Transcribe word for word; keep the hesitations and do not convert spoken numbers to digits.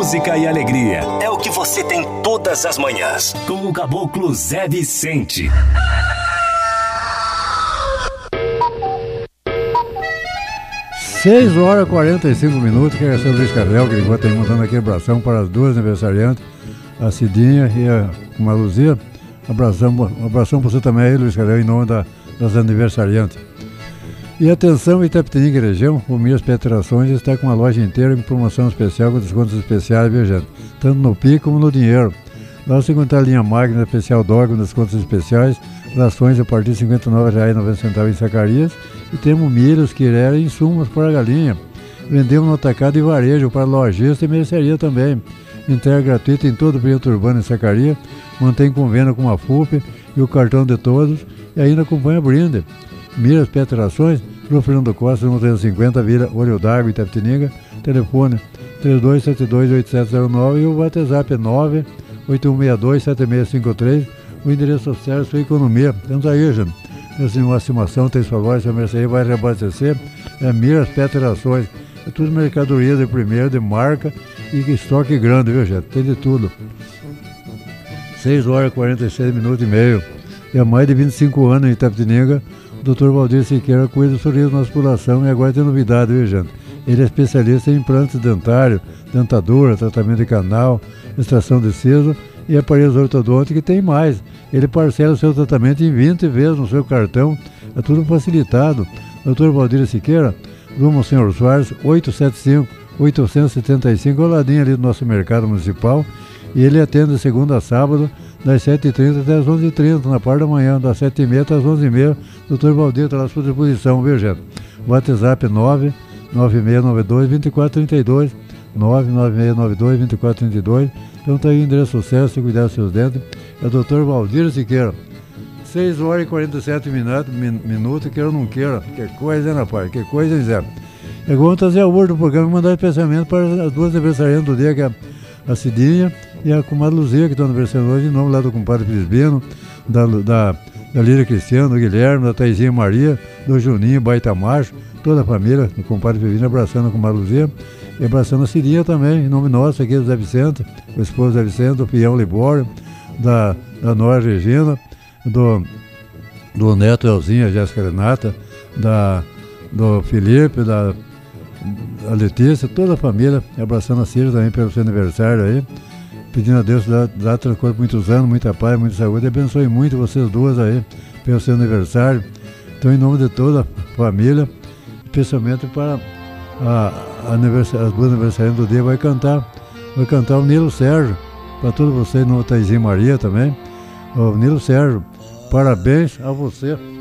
música e alegria. É o que você tem todas as manhãs. Com o Caboclo Zé Vicente. seis horas e quarenta e cinco minutos, que é o seu Luiz Carrel, que enquanto tem mandando aqui abração para as duas aniversariantes, a Cidinha e a Marluzia. Abração, um abração para você também aí, Luiz Carrel, em nome da, das aniversariantes. E atenção, Itapetininga e região, o Mias Petrações está com a loja inteira em promoção especial, com descontos especiais, viu, gente? Tanto no P I como no dinheiro. Lá você encontra a linha Magna Especial Dog, com descontos especiais, rações a partir de cinquenta e nove reais e noventa centavos em Zacarias, e temos milhos, quirera e insumos para a galinha. Vendemos no atacado e varejo para lojista e mercearia também. Entrega gratuita em todo o período urbano em Zacarias, mantém convênio com a F U P e o cartão de todos, e ainda acompanha brinde. Miras Petrações, Rua Fernando Costa, número trezentos e cinquenta, Vila Olho d'Água, Itapetininga, telefone três dois sete dois oito sete zero nove e o WhatsApp é nove oito um seis dois sete seis cinco três, o endereço certo, sua economia. Estamos aí, gente. Tem uma estimação, tem sua loja, sua mercearia vai reabastecer. É Miras Petrações. É tudo mercadoria de primeira, de marca e estoque grande, viu, gente? Tem de tudo. seis horas e quarenta e seis minutos e meio. E há mais de vinte e cinco anos em Itapetininga, o doutor Valdir Siqueira cuida do sorriso da nossa população e agora tem novidade, viu, gente? Ele é especialista em implantes dentários, dentadura, tratamento de canal, extração de siso e aparelhos ortodônticos, que tem mais. Ele parcela o seu tratamento em vinte vezes no seu cartão, é tudo facilitado. doutor Valdir Siqueira, rumo senhor Soares, oitocentos e setenta e cinco, oitocentos e setenta e cinco, ao ladinho ali do nosso mercado municipal, e ele atende de segunda a sábado, das sete e trinta até as onze e trinta, na parte da manhã, das sete e meia até as onze e meia. doutor Valdir está à sua disposição, viu, gente? WhatsApp nove nove seis nove dois dois quatro três dois, nove nove seis nove dois dois quatro três dois. Então está aí o endereço sucesso, se cuidar dos seus dentes. É o doutor Valdir Siqueira. seis horas e quarenta e sete minutos, minutos, queira ou não queira. Que coisa, hein, rapaz? Que coisa, hein, Zé? É igual trazer a urna do programa e mandar especialmente para as duas aniversariantes do dia, que é a Cidinha e a comadre Luzia, que estão aniversariando hoje, em nome lá do compadre Felisbino, da, da, da Líria Cristiano, do Guilherme, da Taizinha Maria, do Juninho, Baita Macho, toda a família, do compadre Felisbino, abraçando a comadre Luzia e abraçando a Cidinha também, em nome nosso, aqui do Zé Vicente, o esposo Zé Vicente, do Pião Libório, da, da Nora Regina, do, do Neto Elzinha, a Jéssica Renata, da, do Felipe, da a Letícia, toda a família, abraçando a Círia também pelo seu aniversário aí, pedindo a Deus dar, dar tranquilo por muitos anos, muita paz, muita saúde, e abençoe muito vocês duas aí pelo seu aniversário. Então, em nome de toda a família, especialmente para a, a aniversário, as duas aniversariantes do dia, vai cantar, vai cantar o Nilo Sérgio, para todos vocês, no Taizinho Maria também. O Nilo Sérgio, parabéns a você.